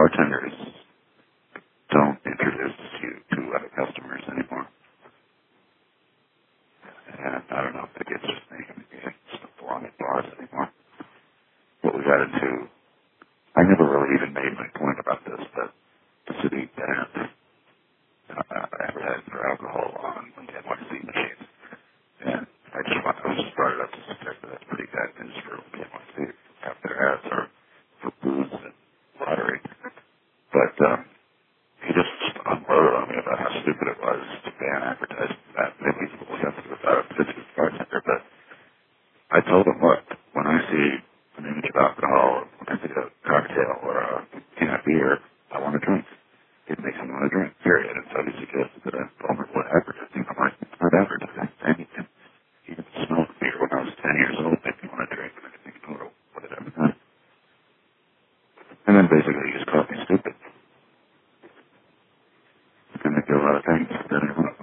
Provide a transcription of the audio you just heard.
bartenders don't introduce you to other customers anymore. And I don't know if it's just me, maybe I just don't belong at bars anymore. What we got into, I never really even made my point about this, but the city banned advertising for alcohol on the NYC machines. And I just brought it up to suggest that that's pretty bad news for the NYC. Half their ads are for booze and lottery. But he just unloaded on me about how stupid it was to ban advertising for that. Maybe he's a little sensitive about it because he's a bartender, but I told him, look, when I see an image of alcohol, when I see a cocktail or a can of beer, I want to drink. It makes me want to drink, period. And so he suggested that I'm vulnerable to advertising. I'm like, it's not advertising. Anything. Even the smell of beer when I was 10 years old made me want to drink, and I didn't even know what it ever done. And then basically he just called me stupid. And they do a lot of things that I don't